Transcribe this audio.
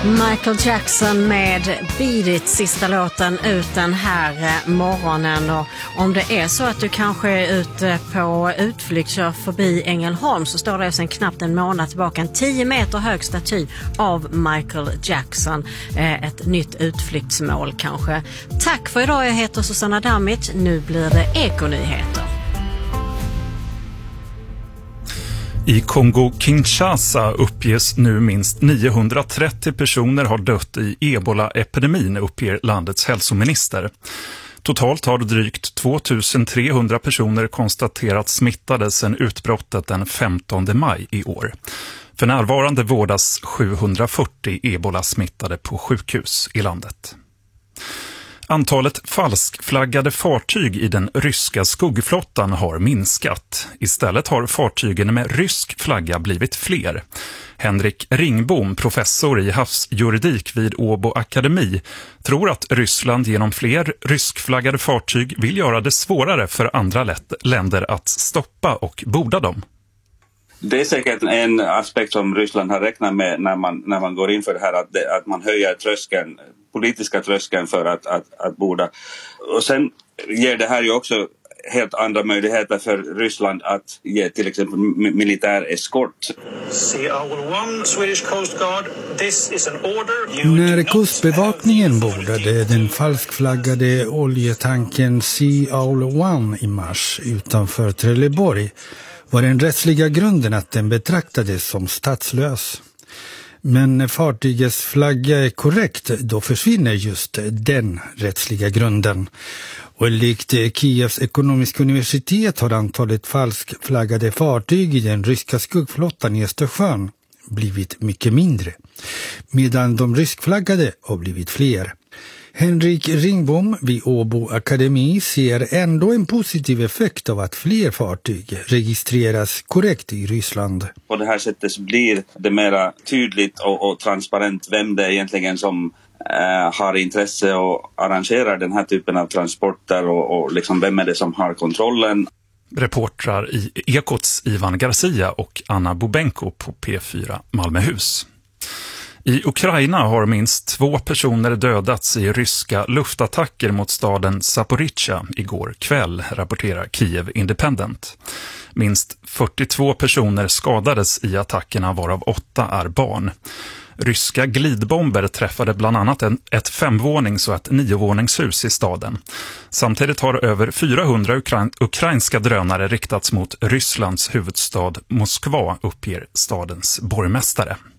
Michael Jackson med Beat It, sista låten ut den här morgonen. Och om det är så att du kanske är ute på utflykt, kör förbi Ängelholm, så står det sedan knappt en månad tillbaka en 10 meter hög staty av Michael Jackson. Ett nytt utflyktsmål kanske. Tack för idag, jag heter Susanna Dammit. Nu blir det Ekonyheter. I Kongo-Kinshasa uppges nu minst 930 personer har dött i Ebola-epidemin, uppger landets hälsominister. Totalt har drygt 2300 personer konstaterats smittade sedan utbrottet den 15 maj i år. För närvarande vårdas 740 Ebola-smittade på sjukhus i landet. Antalet falskflaggade fartyg i den ryska skuggflottan har minskat. Istället har fartygen med rysk flagga blivit fler. Henrik Ringbom, professor i havsjuridik vid Åbo Akademi, tror att Ryssland genom fler ryskflaggade fartyg vill göra det svårare för andra länder att stoppa och borda dem. Det är säkert en aspekt som Ryssland har räknat med när man går in för det här, att man höjer politiska tröskeln för att borda. Och sen ger det här ju också helt andra möjligheter för Ryssland att ge till exempel militär eskort. När kustbevakningen bordade den falskflaggade oljetanken Sea Owl One i mars utanför Trelleborg var den rättsliga grunden att den betraktades som statslös. Men när fartygets flagga är korrekt, då försvinner just den rättsliga grunden. Och likt Kievs ekonomiska universitet har antalet falskflaggade fartyg i den ryska skuggflottan i Östersjön blivit mycket mindre, medan de ryskflaggade har blivit fler. Henrik Ringbom vid Åbo Akademi ser ändå en positiv effekt av att fler fartyg registreras korrekt i Ryssland. På det här sättet blir det mer tydligt och transparent vem det är egentligen som har intresse och arrangerar den här typen av transporter och liksom vem är det som har kontrollen. Reportrar i Ekots Ivan Garcia och Anna Bobenko på P4 Malmöhus. I Ukraina har minst 2 personer dödats i ryska luftattacker mot staden Zaporizjzja igår kväll, rapporterar Kiev Independent. Minst 42 personer skadades i attackerna, varav 8 är barn. Ryska glidbomber träffade bland annat ett 5-vånings- och ett 9-våningshus i staden. Samtidigt har över 400 ukrainska drönare riktats mot Rysslands huvudstad Moskva, uppger stadens borgmästare.